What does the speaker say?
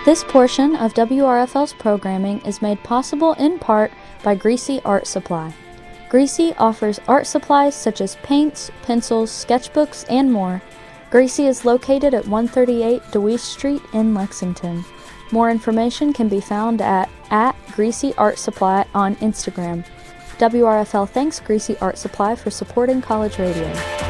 This portion of WRFL's programming is made possible in part by Greasy Art Supply. Greasy offers art supplies such as paints, pencils, sketchbooks, and more. Greasy is located at 138 DeWeese Street in Lexington. More information can be found at Greasy Art Supply on Instagram. WRFL thanks Greasy Art Supply for supporting college radio.